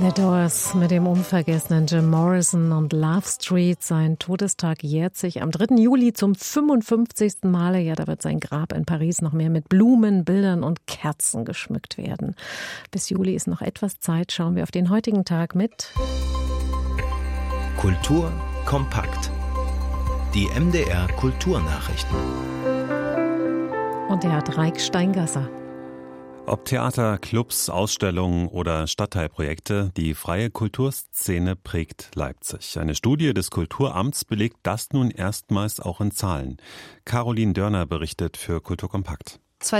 The Doors mit dem unvergessenen Jim Morrison und Love Street. Sein Todestag jährt sich am 3. Juli zum 55. Male. Ja, da wird sein Grab in Paris noch mehr mit Blumen, Bildern und Kerzen geschmückt werden. Bis Juli ist noch etwas Zeit. Schauen wir auf den heutigen Tag mit Kultur kompakt. Die MDR Kulturnachrichten. Und der hat Reik Steingasser. Ob Theater, Clubs, Ausstellungen oder Stadtteilprojekte, die freie Kulturszene prägt Leipzig. Eine Studie des Kulturamts belegt das nun erstmals auch in Zahlen. Caroline Dörner berichtet für Kultur kompakt.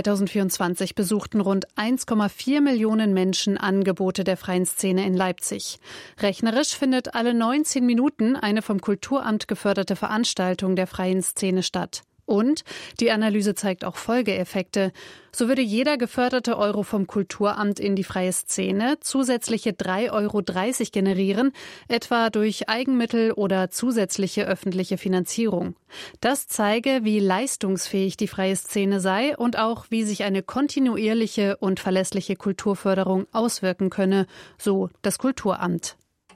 2024 besuchten rund 1,4 Millionen Menschen Angebote der freien Szene in Leipzig. Rechnerisch findet alle 19 Minuten eine vom Kulturamt geförderte Veranstaltung der freien Szene statt. Und die Analyse zeigt auch Folgeeffekte. So würde jeder geförderte Euro vom Kulturamt in die freie Szene zusätzliche 3,30 Euro generieren, etwa durch Eigenmittel oder zusätzliche öffentliche Finanzierung. Das zeige, wie leistungsfähig die freie Szene sei und auch, wie sich eine kontinuierliche und verlässliche Kulturförderung auswirken könne, so das Kulturamt.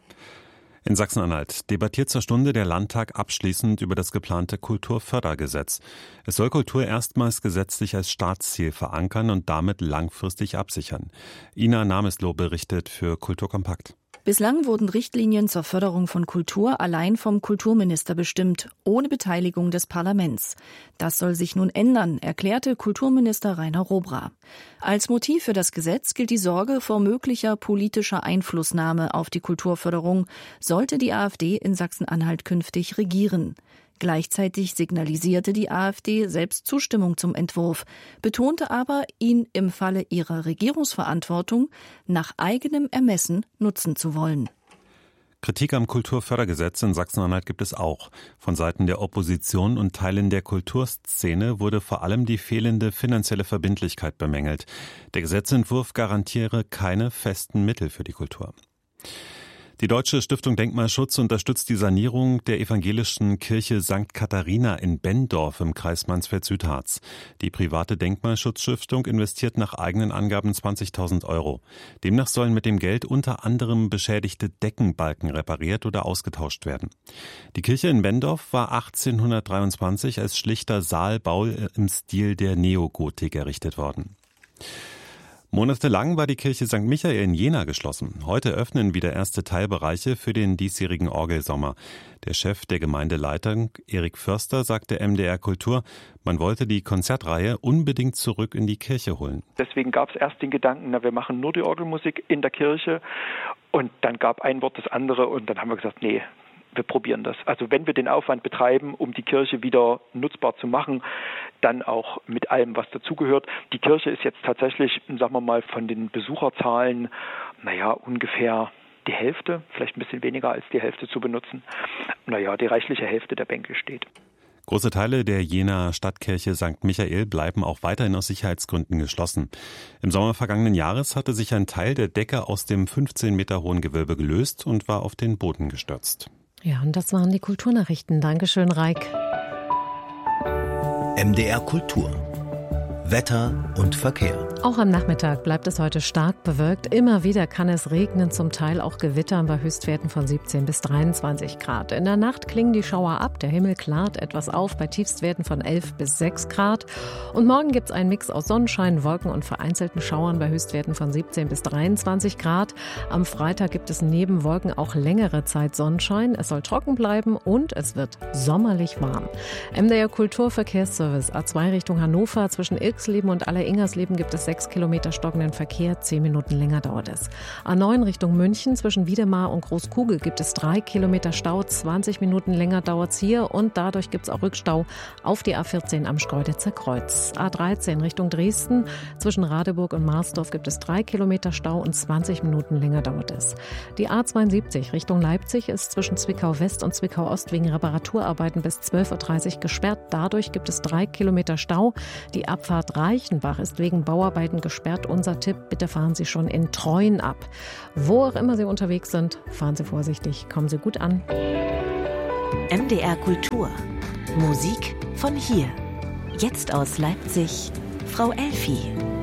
In Sachsen-Anhalt debattiert zur Stunde der Landtag abschließend über das geplante Kulturfördergesetz. Es soll Kultur erstmals gesetzlich als Staatsziel verankern und damit langfristig absichern. Ina Namesloh berichtet für Kultur kompakt. Bislang wurden Richtlinien zur Förderung von Kultur allein vom Kulturminister bestimmt, ohne Beteiligung des Parlaments. Das soll sich nun ändern, erklärte Kulturminister Rainer Robra. Als Motiv für das Gesetz gilt die Sorge vor möglicher politischer Einflussnahme auf die Kulturförderung, sollte die AfD in Sachsen-Anhalt künftig regieren. Gleichzeitig signalisierte die AfD selbst Zustimmung zum Entwurf, betonte aber, ihn im Falle ihrer Regierungsverantwortung nach eigenem Ermessen nutzen zu wollen. Kritik am Kulturfördergesetz in Sachsen-Anhalt gibt es auch. Von Seiten der Opposition und Teilen der Kulturszene wurde vor allem die fehlende finanzielle Verbindlichkeit bemängelt. Der Gesetzentwurf garantiere keine festen Mittel für die Kultur. Die Deutsche Stiftung Denkmalschutz unterstützt die Sanierung der evangelischen Kirche St. Katharina in Benndorf im Kreis Mansfeld-Südharz. Die private Denkmalschutzstiftung investiert nach eigenen Angaben 20.000 Euro. Demnach sollen mit dem Geld unter anderem beschädigte Deckenbalken repariert oder ausgetauscht werden. Die Kirche in Benndorf war 1823 als schlichter Saalbau im Stil der Neogotik errichtet worden. Monatelang war die Kirche St. Michael in Jena geschlossen. Heute öffnen wieder erste Teilbereiche für den diesjährigen Orgelsommer. Der Chef der Gemeindeleitung, Erik Förster, sagte MDR Kultur, man wollte die Konzertreihe unbedingt zurück in die Kirche holen. Deswegen gab es erst den Gedanken, wir machen nur die Orgelmusik in der Kirche. Und dann gab ein Wort das andere und dann haben wir gesagt, nee, wir probieren das. Also wenn wir den Aufwand betreiben, um die Kirche wieder nutzbar zu machen, dann auch mit allem, was dazugehört. Die Kirche ist jetzt tatsächlich, sagen wir mal, von den Besucherzahlen, ungefähr die Hälfte, vielleicht ein bisschen weniger als die Hälfte zu benutzen. Die reichliche Hälfte der Bänke steht. Große Teile der Jenaer Stadtkirche St. Michael bleiben auch weiterhin aus Sicherheitsgründen geschlossen. Im Sommer vergangenen Jahres hatte sich ein Teil der Decke aus dem 15 Meter hohen Gewölbe gelöst und war auf den Boden gestürzt. Ja, und das waren die Kulturnachrichten. Dankeschön, Reik. MDR Kultur. Wetter und Verkehr. Auch am Nachmittag bleibt es heute stark bewölkt. Immer wieder kann es regnen, zum Teil auch gewittern bei Höchstwerten von 17 bis 23 Grad. In der Nacht klingen die Schauer ab, der Himmel klart etwas auf bei Tiefstwerten von 11 bis 6 Grad. Und morgen gibt es einen Mix aus Sonnenschein, Wolken und vereinzelten Schauern bei Höchstwerten von 17 bis 23 Grad. Am Freitag gibt es neben Wolken auch längere Zeit Sonnenschein. Es soll trocken bleiben und es wird sommerlich warm. MDR Kulturverkehrsservice A2 Richtung Hannover zwischen Ilksleben und Aller-Ingersleben gibt es 6 Kilometer stockenden Verkehr, 10 Minuten länger dauert es. A9 Richtung München zwischen Wiedemar und Großkugel gibt es 3 Kilometer Stau, 20 Minuten länger dauert es hier und dadurch gibt es auch Rückstau auf die A14 am Schkeuditzer Kreuz. A13 Richtung Dresden zwischen Radeburg und Marsdorf gibt es 3 Kilometer Stau und 20 Minuten länger dauert es. Die A72 Richtung Leipzig ist zwischen Zwickau West und Zwickau Ost wegen Reparaturarbeiten bis 12.30 Uhr gesperrt. Dadurch gibt es 3 Kilometer Stau. Die Abfahrt Reichenbach ist wegen Bauarbeiten gesperrt. Unser Tipp, bitte fahren Sie schon in Treuen ab. Wo auch immer Sie unterwegs sind, fahren Sie vorsichtig, kommen Sie gut an. MDR Kultur. Musik von hier. Jetzt aus Leipzig, Frau Elfi.